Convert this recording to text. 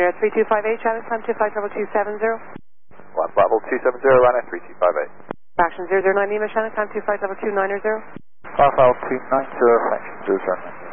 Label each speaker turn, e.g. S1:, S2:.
S1: Air 3258, China time 252270.
S2: Last level 270, line 3258.
S1: Fraction 009 Lima, China time 252290.
S3: Last level 290, fraction 009.